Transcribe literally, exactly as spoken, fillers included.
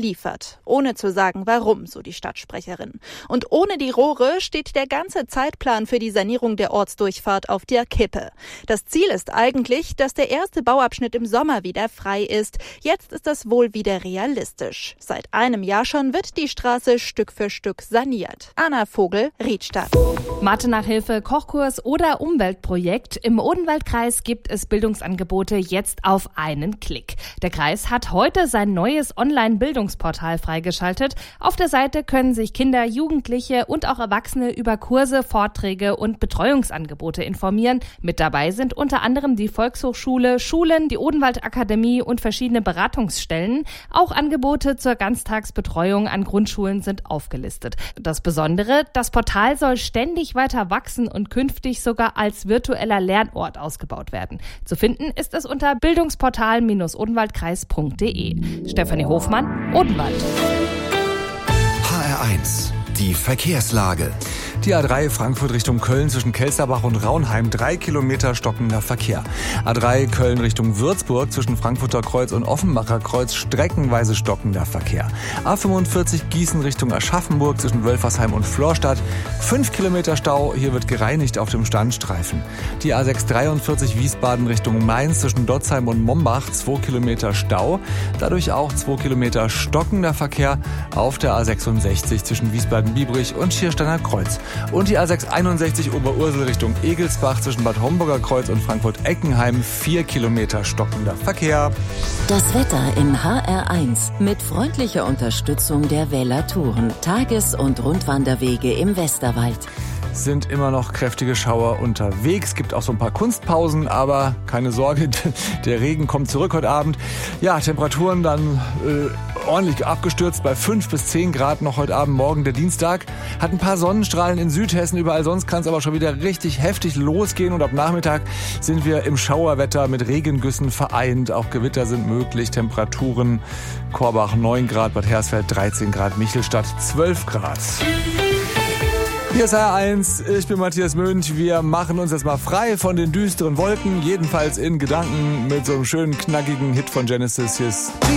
geliefert. Ohne zu sagen, warum, so die Stadtsprecherin. Und ohne die Rohre steht der ganze Zeitplan für die Sanierung der Ortsdurchfahrt auf der Kippe. Das Ziel ist eigentlich, dass der erste Bauabschnitt im Sommer wieder frei ist. Jetzt ist das wohl wieder realistisch. Seit einem Jahr schon wird die Straße Stück für Stück saniert. Anna Vogel, Riedstadt. Mathe-Nachhilfe, Kochkurs oder Umweltprojekt. Im Odenwaldkreis gibt es Bildungsangebote jetzt auf einen Klick. Der Kreis hat heute sein neues Online-Bildungsportal freigeschaltet. Auf der Seite können sich Kinder, Jugendliche und auch Erwachsene über Kurse, Vorträge und Betreuungsangebote informieren. Mit dabei sind unter anderem die Volkshochschule, Schulen, die Odenwaldakademie und verschiedene Beratungsstellen. Auch Angebote zur Ganztagsbetreuung an Grundschulen sind aufgelistet. Das Besondere, das Portal soll ständig weiter wachsen und künftig sogar als virtueller Lernort ausgebaut werden. Zu finden ist es unter bildungsportal Bindestrich odenwaldkreis punkt de. Stefanie Hofmann, Odenwald. H R eins, die Verkehrslage. Die A drei Frankfurt Richtung Köln zwischen Kelsterbach und Raunheim, drei Kilometer stockender Verkehr. A drei Köln Richtung Würzburg zwischen Frankfurter Kreuz und Offenbacher Kreuz, streckenweise stockender Verkehr. A fünfundvierzig Gießen Richtung Aschaffenburg zwischen Wölfersheim und Florstadt, fünf Kilometer Stau, hier wird gereinigt auf dem Standstreifen. Die A sechs dreiundvierzig Wiesbaden Richtung Mainz zwischen Dotzheim und Mombach, zwei Kilometer Stau, dadurch auch zwei Kilometer stockender Verkehr auf der A sechsundsechzig zwischen Wiesbaden-Biebrich und Schiersteiner Kreuz. Und die A sechs einundsechzig Oberursel Richtung Egelsbach zwischen Bad Homburger Kreuz und Frankfurt-Eckenheim, vier Kilometer stockender Verkehr. Das Wetter in H R eins mit freundlicher Unterstützung der Weller Touren. Tages- und Rundwanderwege im Westerwald. Sind immer noch kräftige Schauer unterwegs. Gibt auch so ein paar Kunstpausen, aber keine Sorge, der Regen kommt zurück heute Abend. Ja, Temperaturen dann äh, ordentlich abgestürzt bei fünf bis zehn Grad noch heute Abend. Morgen der Dienstag hat ein paar Sonnenstrahlen in Südhessen. Überall sonst kann es aber schon wieder richtig heftig losgehen. Und ab Nachmittag sind wir im Schauerwetter mit Regengüssen vereint. Auch Gewitter sind möglich. Temperaturen Korbach neun Grad, Bad Hersfeld dreizehn Grad, Michelstadt zwölf Grad. Hier ist H R eins, ich bin Matthias Mönch. Wir machen uns jetzt mal frei von den düsteren Wolken, jedenfalls in Gedanken mit so einem schönen, knackigen Hit von Genesis. Hier ist